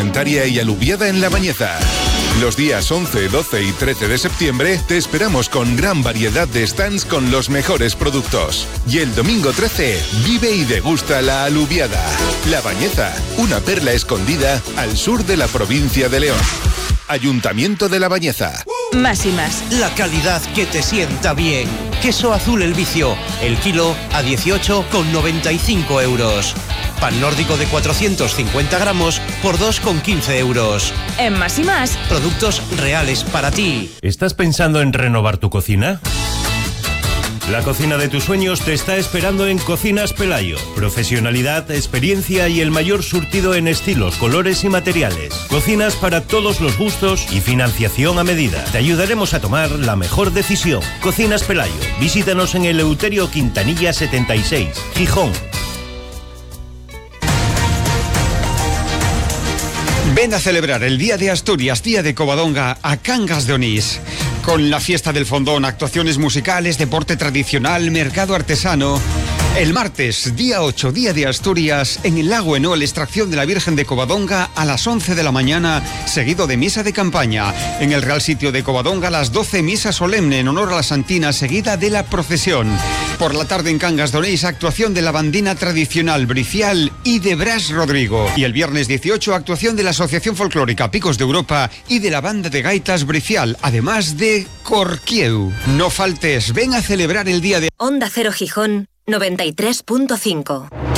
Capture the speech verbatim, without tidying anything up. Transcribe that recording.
alimentaria y alubiada en La Bañeza. Los días once, doce y trece de septiembre te esperamos con gran variedad de stands con los mejores productos. Y el domingo trece, vive y degusta la alubiada. La Bañeza, una perla escondida al sur de la provincia de León. Ayuntamiento de La Bañeza. Más y más. La calidad que te sienta bien. Queso azul El Vicio, el kilo a dieciocho con noventa y cinco euros. Pan nórdico de cuatrocientos cincuenta gramos por dos con quince euros. En Más y más. Productos reales para ti. ¿Estás pensando en renovar tu cocina? La cocina de tus sueños te está esperando en Cocinas Pelayo. Profesionalidad, experiencia y el mayor surtido en estilos, colores y materiales. Cocinas para todos los gustos y financiación a medida. Te ayudaremos a tomar la mejor decisión. Cocinas Pelayo. Visítanos en Eleuterio Quintanilla setenta y seis, Gijón. Ven a celebrar el Día de Asturias, Día de Covadonga, a Cangas de Onís. Con la fiesta del fondón, actuaciones musicales, deporte tradicional, mercado artesano. El martes, día ocho, Día de Asturias, en el Lago Enoel, extracción de la Virgen de Covadonga a las once de la mañana, seguido de misa de campaña. En el Real Sitio de Covadonga, a las doce, misa solemne en honor a la Santina, seguida de la procesión. Por la tarde en Cangas de Onís, actuación de la bandina tradicional Bricial y de Bras Rodrigo. Y el viernes dieciocho, actuación de la Asociación Folclórica Picos de Europa y de la banda de gaitas Bricial, además de Corquieu. No faltes, ven a celebrar el día de... Onda Cero Gijón noventa y tres punto cinco.